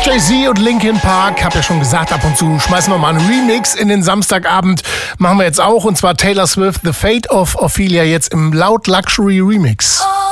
Jay-Z und Linkin Park, hab ja schon gesagt, ab und zu schmeißen wir mal einen Remix in den Samstagabend. Machen wir jetzt auch, und zwar Taylor Swift, The Fate of Ophelia, jetzt im Loud Luxury Remix.